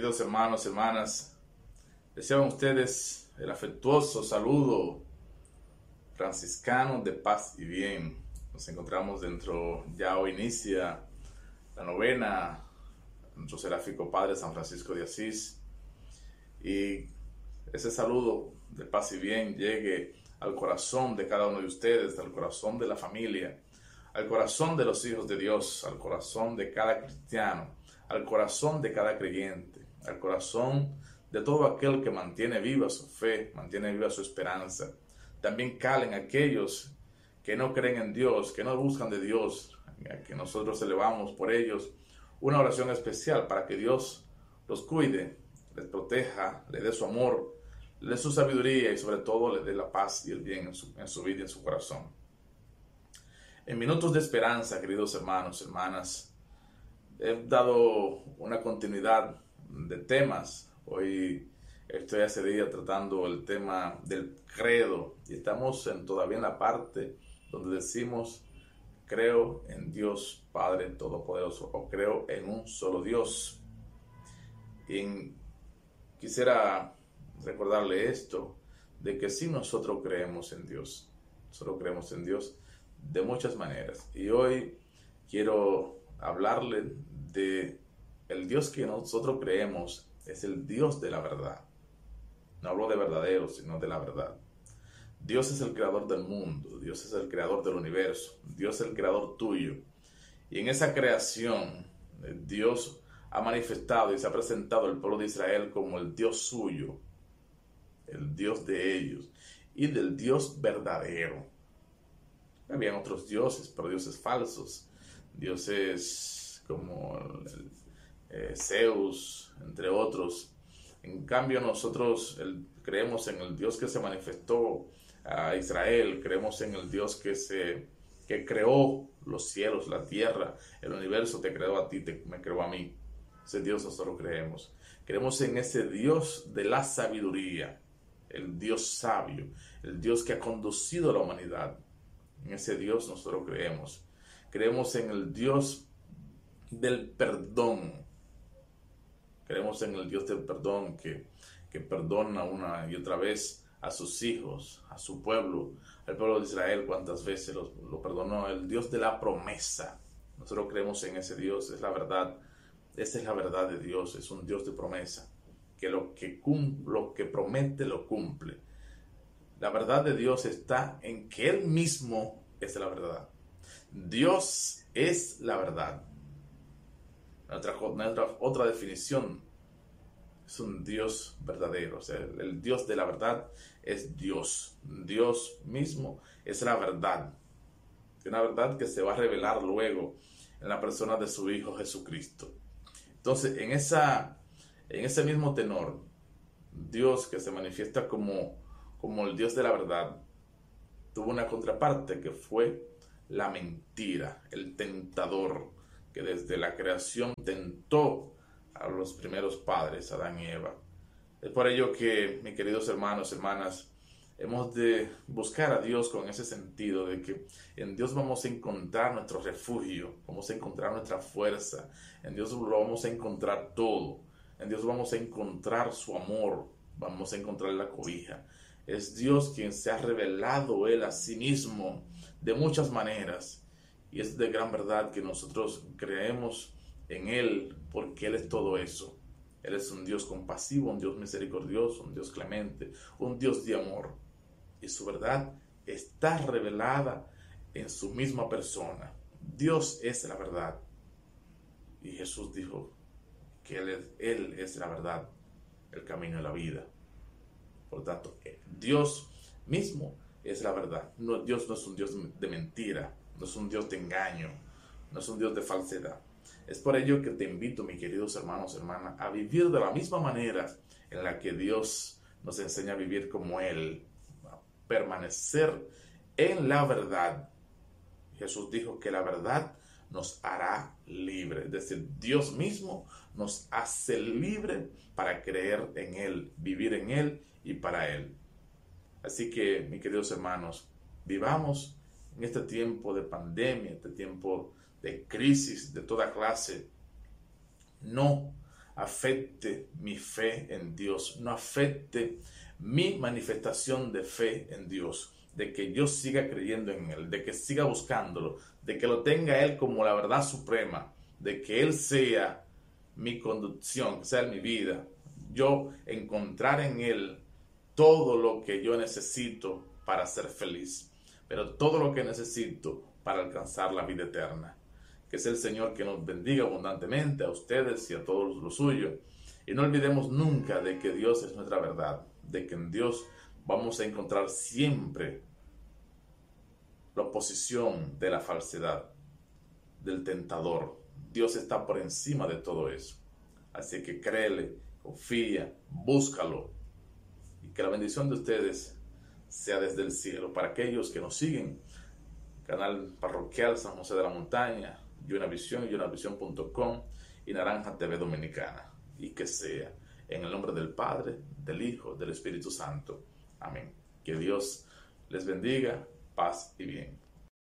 Queridos hermanos, hermanas, desean ustedes el afectuoso saludo franciscano de paz y bien. Nos encontramos ya hoy inicia la novena, nuestro seráfico Padre San Francisco de Asís, y ese saludo de paz y bien llegue al corazón de cada uno de ustedes, al corazón de la familia, al corazón de los hijos de Dios, al corazón de cada cristiano, al corazón de cada creyente, al corazón de todo aquel que mantiene viva su fe, mantiene viva su esperanza. También calen aquellos que no creen en Dios, que no buscan de Dios, a que nosotros elevamos por ellos una oración especial para que Dios los cuide, les proteja, les dé su amor, les dé su sabiduría y sobre todo les dé la paz y el bien en su vida y en su corazón. En minutos de esperanza, queridos hermanos, hermanas, he dado una continuidad de temas. Hoy estoy hace día tratando el tema del credo y estamos todavía en la parte donde decimos creo en Dios Padre Todopoderoso o creo en un solo Dios. Y quisiera recordarle esto, de que sí nosotros creemos en Dios. Nosotros creemos en Dios de muchas maneras. Y hoy quiero hablarle de el Dios que nosotros creemos es el Dios de la verdad. No hablo de verdadero, sino de la verdad. Dios es el creador del mundo, Dios es el creador del universo, Dios es el creador tuyo. Y en esa creación, Dios ha manifestado y se ha presentado al pueblo de Israel como el Dios suyo, el Dios de ellos y del Dios verdadero. Habían otros dioses, pero dioses falsos, dioses como Zeus, entre otros. En cambio nosotros creemos en el Dios que se manifestó a Israel, creemos en el Dios que creó los cielos, la tierra, el universo, te creó a ti, me creó a mí. Ese Dios nosotros creemos. Creemos en ese Dios de la sabiduría, el Dios sabio, el Dios que ha conducido a la humanidad. En ese Dios nosotros creemos. Creemos en el Dios del perdón. Creemos en el Dios del perdón que perdona una y otra vez a sus hijos, a su pueblo, al pueblo de Israel, cuántas veces lo perdonó. El Dios de la promesa. Nosotros creemos en ese Dios, es la verdad. Esa es la verdad de Dios, es un Dios de promesa, que lo que promete lo cumple. La verdad de Dios está en que Él mismo es la verdad. Dios es la verdad. Otra definición es un Dios verdadero. O sea, el Dios de la verdad es Dios. Dios mismo es la verdad. Una verdad que se va a revelar luego en la persona de su Hijo Jesucristo. Entonces, en ese mismo tenor, Dios que se manifiesta como el Dios de la verdad, tuvo una contraparte que fue la mentira, el tentador, que desde la creación tentó a los primeros padres, Adán y Eva. Es por ello que, mis queridos hermanos, hermanas, hemos de buscar a Dios con ese sentido de que en Dios vamos a encontrar nuestro refugio, vamos a encontrar nuestra fuerza, en Dios lo vamos a encontrar todo, en Dios vamos a encontrar su amor, vamos a encontrar la cobija. Es Dios quien se ha revelado Él a sí mismo de muchas maneras, y es de gran verdad que nosotros creemos en Él porque Él es todo eso. Él es un Dios compasivo, un Dios misericordioso, un Dios clemente, un Dios de amor. Y su verdad está revelada en su misma persona. Dios es la verdad. Y Jesús dijo que Él es la verdad, el camino y la vida. Por tanto, Dios mismo es la verdad. Dios no es un Dios de mentira, no es un Dios de engaño, no es un Dios de falsedad. Es por ello que te invito, mis queridos hermanos, hermanas, a vivir de la misma manera en la que Dios nos enseña a vivir como Él, a permanecer en la verdad. Jesús dijo que la verdad nos hará libre. Es decir, Dios mismo nos hace libre para creer en Él, vivir en Él y para Él. Así que, mis queridos hermanos, vivamos en este tiempo de pandemia, este tiempo de crisis de toda clase, no afecte mi fe en Dios, no afecte mi manifestación de fe en Dios, de que yo siga creyendo en Él, de que siga buscándolo, de que lo tenga Él como la verdad suprema, de que Él sea mi conducción, que sea mi vida, yo encontrar en Él todo lo que yo necesito para ser feliz, pero todo lo que necesito para alcanzar la vida eterna. Que es el Señor que nos bendiga abundantemente a ustedes y a todos los suyos. Y no olvidemos nunca de que Dios es nuestra verdad, de que en Dios vamos a encontrar siempre la oposición de la falsedad, del tentador. Dios está por encima de todo eso. Así que créele, confía, búscalo. Y que la bendición de ustedes sea desde el cielo. Para aquellos que nos siguen, canal parroquial San José de la Montaña, YunaVision, YunaVision.com y Naranja TV Dominicana. Y que sea en el nombre del Padre, del Hijo, del Espíritu Santo. Amén. Que Dios les bendiga, paz y bien.